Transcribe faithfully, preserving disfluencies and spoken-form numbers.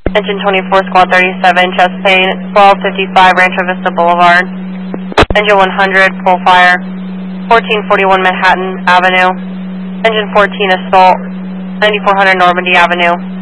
Engine twenty-four, Squad thirty-seven, chest pain, twelve fifty-five Rancho Vista Boulevard. Engine one hundred, pull fire, fourteen forty-one Manhattan Avenue. Engine fourteen, assault, ninety-four hundred Normandy Avenue.